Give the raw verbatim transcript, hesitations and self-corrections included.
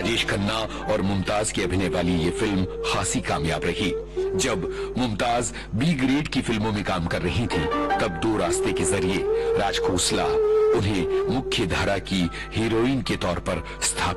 राजेश खन्ना और मुमताज की अभिनय वाली ये फिल्म खासी कामयाब रही। जब मुमताज बी ग्रेड की फिल्मों में काम कर रही थी, तब दो रास्ते के जरिए राज खोसला उन्हें मुख्य धारा की हीरोइन के तौर पर स्थापित